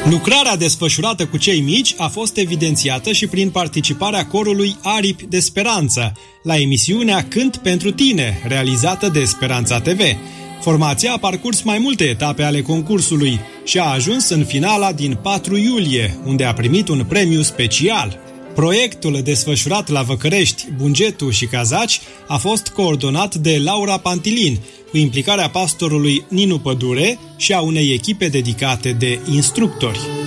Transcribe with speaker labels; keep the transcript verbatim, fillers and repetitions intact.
Speaker 1: Lucrarea desfășurată cu cei mici a fost evidențiată și prin participarea corului Aripi de Speranță la emisiunea Cânt pentru tine, realizată de Speranța T V. Formația a parcurs mai multe etape ale concursului și a ajuns în finala din patru iulie, unde a primit un premiu special. Proiectul desfășurat la Văcărești, Bungetu și Cazaci a fost coordonat de Laura Pantilin, cu implicarea pastorului Ninu Pădure și a unei echipe dedicate de instructori.